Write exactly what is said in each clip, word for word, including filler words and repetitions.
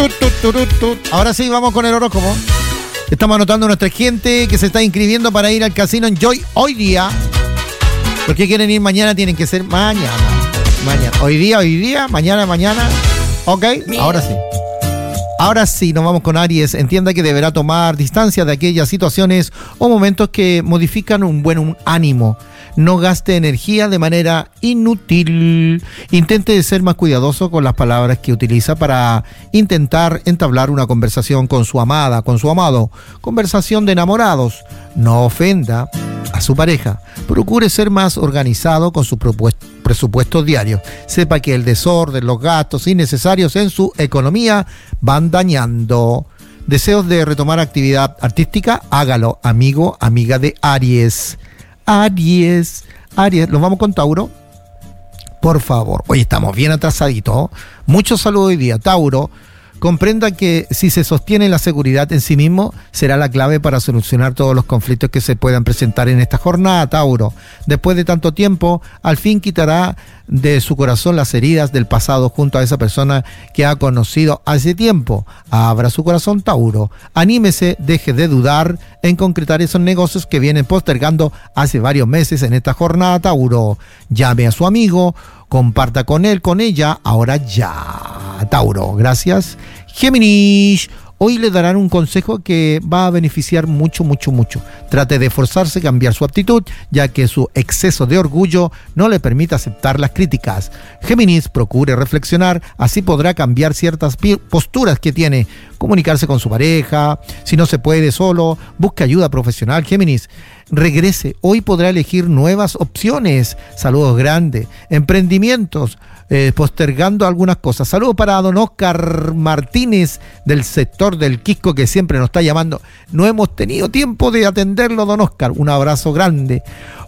Ahora sí, vamos con el horóscopo. Estamos anotando a nuestra gente que se está inscribiendo para ir al casino Enjoy hoy día. ¿Por qué quieren ir mañana? Tienen que ser mañana. Mañana. Hoy día, hoy día, mañana, mañana. Ok, ahora sí. Ahora sí, nos vamos con Aries. Entienda que deberá tomar distancia de aquellas situaciones o momentos que modifican un buen un ánimo. No gaste energía de manera inútil. Intente ser más cuidadoso con las palabras que utiliza para intentar entablar una conversación con su amada, con su amado. Conversación de enamorados. No ofenda a su pareja. Procure ser más organizado con sus presupuestos diarios. Sepa que el desorden, los gastos innecesarios en su economía van dañando. Deseos de retomar actividad artística, hágalo, amigo, amiga de Aries. Aries, Aries, ¿los vamos con Tauro? Por favor, hoy estamos bien atrasaditos. Muchos saludos hoy día. Tauro, comprenda que si se sostiene la seguridad en sí mismo, será la clave para solucionar todos los conflictos que se puedan presentar en esta jornada, Tauro. Después de tanto tiempo, al fin quitará de su corazón las heridas del pasado junto a esa persona que ha conocido hace tiempo. Abra su corazón, Tauro. Anímese, deje de dudar en concretar esos negocios que vienen postergando hace varios meses en esta jornada, Tauro. Llame a su amigo, comparta con él, con ella, ahora ya. Tauro, gracias. Géminis, hoy le darán un consejo que va a beneficiar mucho, mucho, mucho. Trate de esforzarse a cambiar su actitud, ya que su exceso de orgullo no le permite aceptar las críticas. Géminis, procure reflexionar, así podrá cambiar ciertas posturas que tiene. Comunicarse con su pareja, si no se puede solo, busque ayuda profesional. Géminis, regrese, hoy podrá elegir nuevas opciones. Saludos grandes, emprendimientos, eh, postergando algunas cosas. Saludos para don Oscar Martínez del sector del Quisco, que siempre nos está llamando. No hemos tenido tiempo de atenderlo, don Oscar. Un abrazo grande.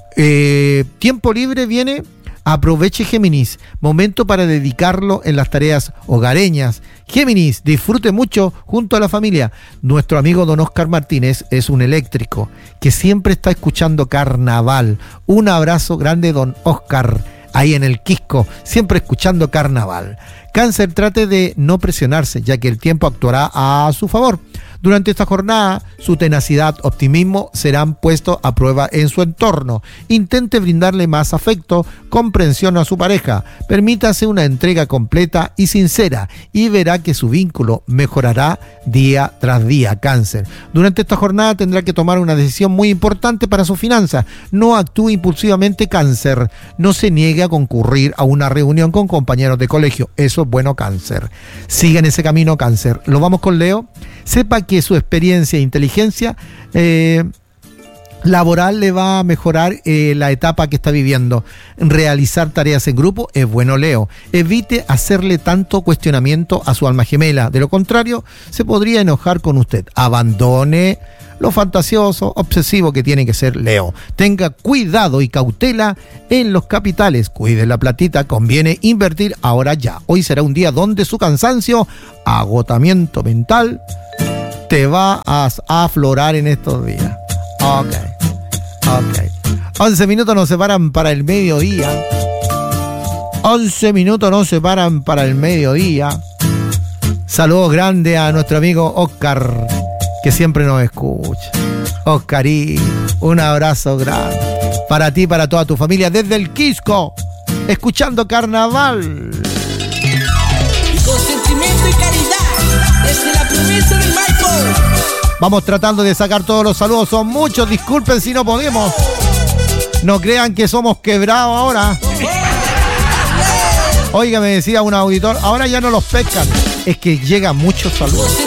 Eh, tiempo libre viene. Aproveche, Géminis, momento para dedicarlo en las tareas hogareñas. Géminis, disfrute mucho junto a la familia. Nuestro amigo don Oscar Martínez es un eléctrico que siempre está escuchando Carnaval. Un abrazo grande, don Oscar, ahí en el Quisco, siempre escuchando Carnaval. Cáncer, trate de no presionarse, ya que el tiempo actuará a su favor. Durante esta jornada, su tenacidad, optimismo serán puestos a prueba en su entorno. Intente brindarle más afecto, comprensión a su pareja. Permítase una entrega completa y sincera y verá que su vínculo mejorará día tras día. Cáncer, durante esta jornada tendrá que tomar una decisión muy importante para sus finanzas. No actúe impulsivamente, Cáncer. No se niegue a concurrir a una reunión con compañeros de colegio. Eso es bueno, Cáncer. Siga en ese camino, Cáncer. ¿Lo vamos con Leo? Sepa que su experiencia e inteligencia eh, laboral le va a mejorar eh, la etapa que está viviendo. Realizar tareas en grupo es bueno, Leo. Evite hacerle tanto cuestionamiento a su alma gemela. De lo contrario, se podría enojar con usted. Abandone lo fantasioso, obsesivo que tiene que ser Leo. Tenga cuidado y cautela en los capitales. Cuide la platita, conviene invertir ahora ya. Hoy será un día donde su cansancio, agotamiento mental, te va a aflorar en estos días. Ok, ok. once minutos nos separan para el mediodía. once minutos nos separan para el mediodía. Saludos grandes a nuestro amigo Oscar, que siempre nos escucha. Oscarí, un abrazo grande para ti, para toda tu familia, desde el Quisco, escuchando Carnaval. Y con sentimiento y caridad, desde la promesa del Michael. Vamos tratando de sacar todos los saludos, son muchos, disculpen si no podemos. No crean que somos quebrados ahora. Oiga, me decía un auditor, ahora ya no los pescan. Es que llegan muchos saludos.